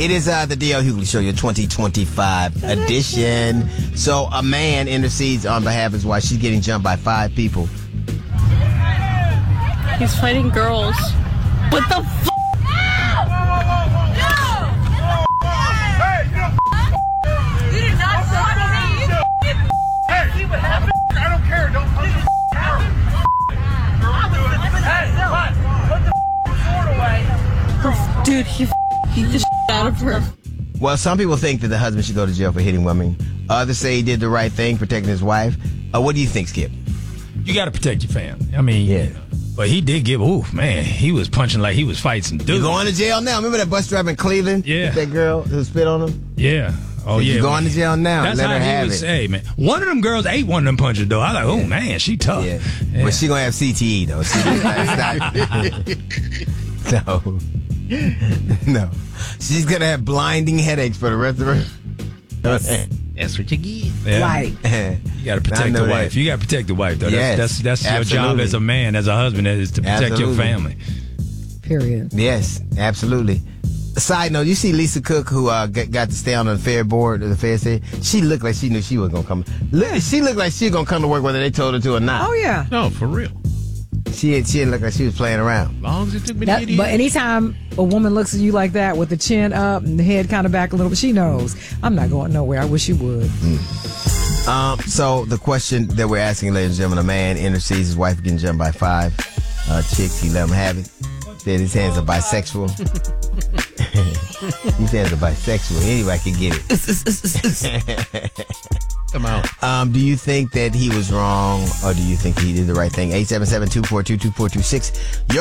It is the D.L. Hughley Show, your 2025 edition. So a man intercedes on behalf of his wife. She's getting jumped by 5 people. He's fighting girls. What the f***? Dude, he the shit out of her. Well, some people think that the husband should go to jail for hitting women. Others say he did the right thing, protecting his wife. What do you think, Skip? You got to protect your family. I mean, yeah. But he did give, man, he was punching like he was fighting some dudes. You're going to jail now. Remember that bus driver in Cleveland? Yeah. With that girl who spit on him? Yeah. Oh, yeah. You're going to jail now. That's Let her have it. Hey, man. One of them girls ate one of them punches, though. I was like, oh, man, she tough. Yeah. But she going to have CTE, though. No. She's going to have blinding headaches for the rest of her. That's what you get. Yeah. Right. You got to protect the wife. You got to protect the wife, though. Yes, that's your job as a man, as a husband, is to protect your family. Period. Yes, absolutely. Side note, you see Lisa Cook, who got to stay on the fair board of the fair state. She looked like she knew she was going to come. She looked like she was going to come to work whether they told her to or not. Oh, yeah. No, for real. She didn't look like she was playing around. As long as it took me to get in. But anytime a woman looks at you like that with the chin up and the head kind of back a little bit, she knows, I'm not going nowhere. I wish she would. So the question that we're asking, ladies and gentlemen, a man intercedes his wife getting jumped by 5 chicks. He let him have it. Said his hands are bisexual. His hands are bisexual. Anybody can get it. Come on. Do you think that he was wrong, or do you think he did the right thing? 877-242-2426.